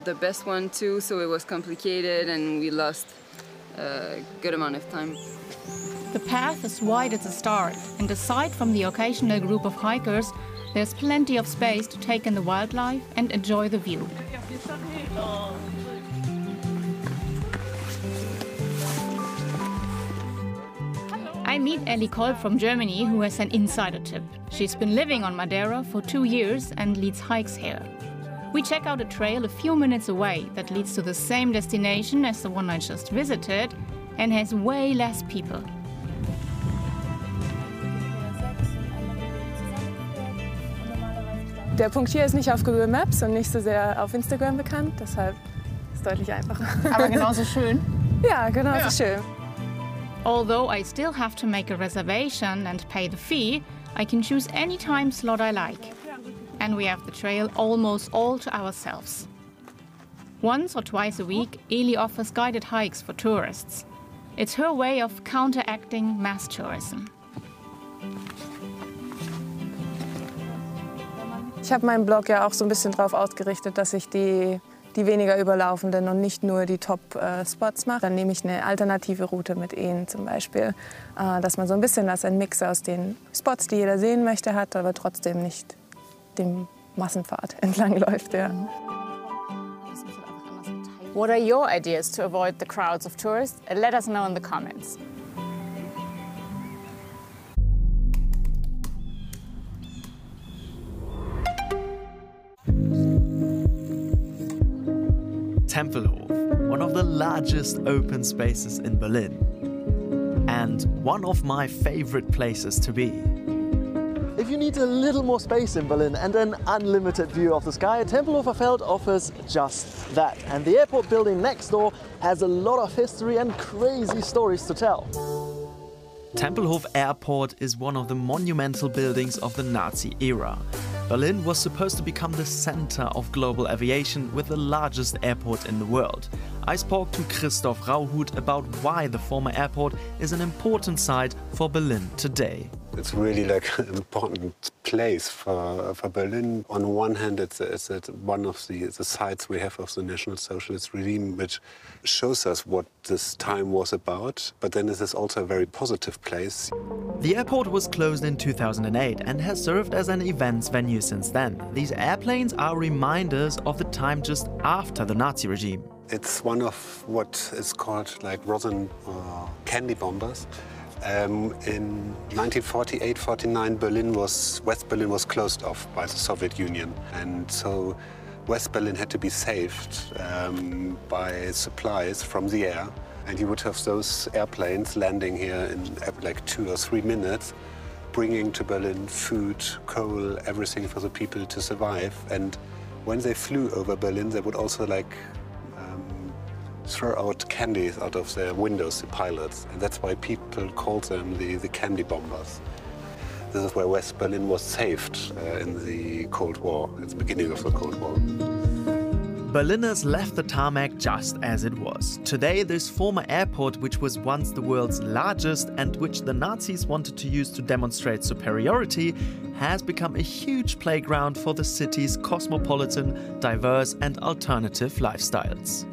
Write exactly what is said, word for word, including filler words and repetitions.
The best one too, so it was complicated and we lost a good amount of time. The path is wide at the start, and aside from the occasional group of hikers, there's plenty of space to take in the wildlife and enjoy the view. I meet Ellie Kolb from Germany, who has an insider tip. She's been living on Madeira for two years and leads hikes here. We check out a trail a few minutes away that leads to the same destination as the one I just visited and has way less people. Der Punkt hier ist nicht auf Google Maps und nicht so sehr auf Instagram bekannt, deshalb ist es deutlich einfacher. Aber genauso schön. Ja, genauso ja. schön. Although I still have to make a reservation and pay the fee, I can choose any time slot I like. And we have the trail almost all to ourselves. Once or twice a week, Eli offers guided hikes for tourists. It's her way of counteracting mass tourism. Ich habe meinen Blog ja auch so ein bisschen darauf ausgerichtet, dass ich die, die weniger überlaufenden und nicht nur die Top-Spots mache. Dann nehme ich eine alternative Route mit ihnen zum Beispiel, dass man so ein bisschen als ein Mix aus den Spots, die jeder sehen möchte, hat, aber trotzdem nicht dem Massenpfad entlang läuft. Ja. What are your ideas to avoid the crowds of tourists? Let us know in the comments. Tempelhof, one of the largest open spaces in Berlin, and one of my favorite places to be. If you need a little more space in Berlin and an unlimited view of the sky, Tempelhofer Feld offers just that. And the airport building next door has a lot of history and crazy stories to tell. Tempelhof Airport is one of the monumental buildings of the Nazi era. Berlin was supposed to become the center of global aviation with the largest airport in the world. I spoke to Christoph Rauhut about why the former airport is an important site for Berlin today. It's really like an important place for, for Berlin. On one hand, it's, it's one of the, the sites we have of the National Socialist regime, which shows us what this time was about. But then it is also a very positive place. The airport was closed in two thousand eight and has served as an events venue since then. These airplanes are reminders of the time just after the Nazi regime. It's one of what is called like Rosen uh, candy bombers. Um, in nineteen forty-eight forty-nine, Berlin was, West Berlin was closed off by the Soviet Union. And so West Berlin had to be saved um, by supplies from the air. And you would have those airplanes landing here in like two or three minutes, bringing to Berlin food, coal, everything for the people to survive. And when they flew over Berlin, they would also like throw out candies out of their windows, the pilots. And that's why people called them the, the candy bombers. This is where West Berlin was saved uh, in the Cold War, at the beginning of the Cold War. Berliners left the tarmac just as it was. Today, this former airport, which was once the world's largest and which the Nazis wanted to use to demonstrate superiority, has become a huge playground for the city's cosmopolitan, diverse and alternative lifestyles.